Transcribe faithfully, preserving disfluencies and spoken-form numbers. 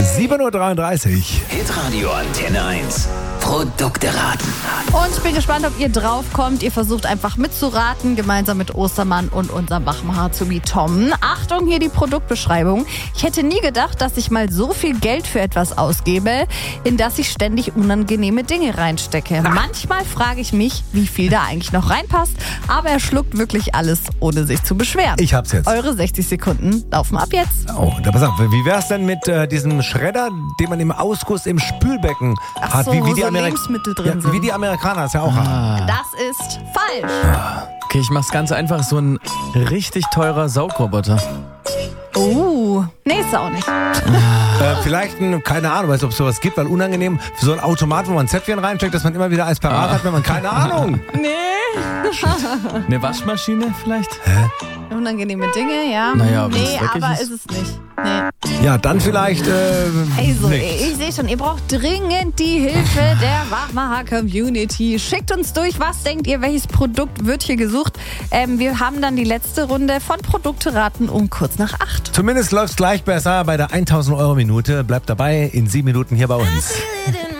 sieben Uhr dreiunddreißig. Hitradio Antenne eins. Produkte raten. Und ich bin gespannt, ob ihr drauf kommt. Ihr versucht einfach mitzuraten, gemeinsam mit Ostermann und unserem Wachmachazumi Tom. Achtung, hier die Produktbeschreibung. Ich hätte nie gedacht, dass ich mal so viel Geld für etwas ausgebe, in das ich ständig unangenehme Dinge reinstecke. Manchmal frage ich mich, wie viel da eigentlich noch reinpasst, aber er schluckt wirklich alles, ohne sich zu beschweren. Ich hab's jetzt. Eure sechzig Sekunden laufen ab jetzt. Oh, da pass auf, wie wär's denn mit äh, diesem Schredder, den man im Ausguss im Spülbecken Ach hat? so, wie, wie wo die so Ameri- Lebensmittel drin ja, sind. Wie die Amerikaner das ja auch haben. Das ist falsch. Okay, ich mach's ganz einfach. So ein richtig teurer Saugroboter. Oh, nee, ist auch nicht. Äh, vielleicht, ein, keine Ahnung, weiß ob es sowas gibt, weil unangenehm, für so ein Automat, wo man Zäpfchen reinsteckt, dass man immer wieder eins parat Ah. hat, wenn man keine Ahnung. Nee. Eine Waschmaschine vielleicht? Unangenehme Dinge, ja. Naja, wenn's nee, dreckig aber ist. ist es nicht. Nee. Ja, dann vielleicht. Äh, Also, nichts. ich sehe schon, ihr braucht dringend die Hilfe der Wachmacher-Community. Schickt uns durch, was denkt ihr, welches Produkt wird hier gesucht? Ähm, wir haben dann die letzte Runde von Produkte raten um kurz nach acht. Zumindest läuft's gleich besser bei der tausend Euro Minute. Bleibt dabei in sieben Minuten hier bei uns.